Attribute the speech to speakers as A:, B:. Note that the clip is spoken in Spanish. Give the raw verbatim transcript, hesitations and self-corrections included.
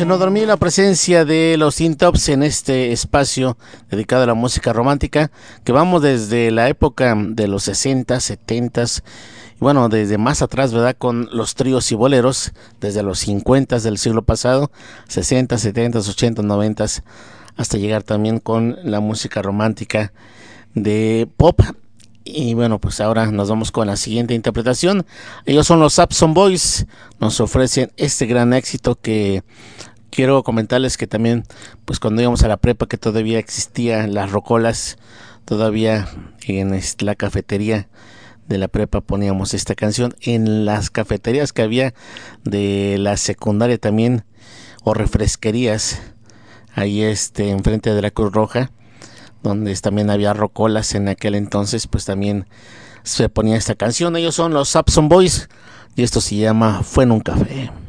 A: Noche No Dormí, la presencia de los Teen Tops en este espacio dedicado a la música romántica, que vamos desde la época de los sesenta, setenta, y bueno, desde más atrás, ¿verdad? Con los tríos y boleros, desde los cincuenta del siglo pasado, sesenta, setenta, ochenta, noventa, hasta llegar también con la música romántica de pop. Y bueno, pues ahora nos vamos con la siguiente interpretación. Ellos son los Upson Boys. Nos ofrecen este gran éxito que quiero comentarles que también, pues cuando íbamos a la prepa, que todavía existían las rocolas, todavía en la cafetería de la prepa poníamos esta canción. En las cafeterías que había de la secundaria también, o refresquerías, ahí este, enfrente de la Cruz Roja, donde también había rocolas en aquel entonces, pues también se ponía esta canción. Ellos son los Upson Boys y esto se llama Fue en un café.